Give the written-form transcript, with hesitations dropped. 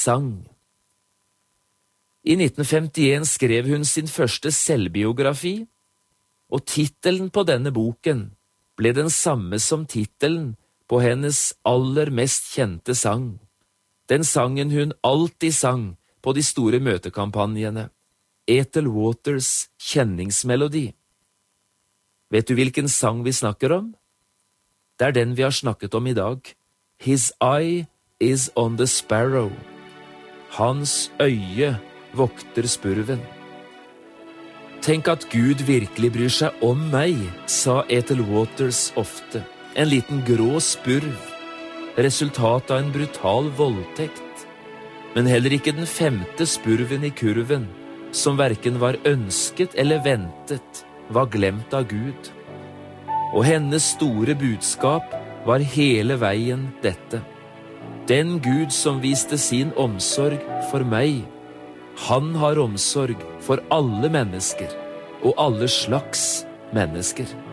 sang. I 1951 skrev hun sin første selvbiografi, og titelen på denne boken ble den samme som titelen på hennes aller mest kjente sang, den sangen hun alltid sang på de store møtekampanjene, Ethel Waters kjenningsmelodi. Vet du hvilken sang vi snakker om? Det er den vi har snakket om i dag. His eye is on the sparrow. Hans øye vokter spurven. Tenk at Gud virkelig bryr seg om meg, sa Ethel Waters ofte. En liten grå spurv, resultat av en brutal voldtekt. Men heller ikke den 5. spurven i kurven, som hverken var ønsket eller ventet, var glemt av Gud. Og hennes store budskap var hele veien dette. Den Gud som viste sin omsorg for meg, han har omsorg for alle mennesker og alle slags mennesker.